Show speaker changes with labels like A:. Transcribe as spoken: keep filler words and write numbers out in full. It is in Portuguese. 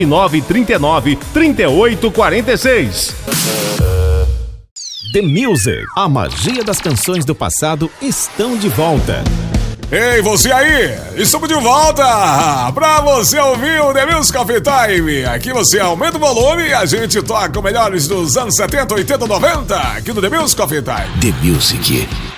A: nove trinta e nove, trinta e oito quarenta e seis.
B: The Music, a magia das canções do passado estão de volta.
C: Ei, você aí, estamos de volta pra você ouvir o The Music Coffee Time. Aqui você aumenta o volume e a gente toca o melhores dos anos setenta, oitenta, noventa aqui no The Music Coffee Time.
B: The Music.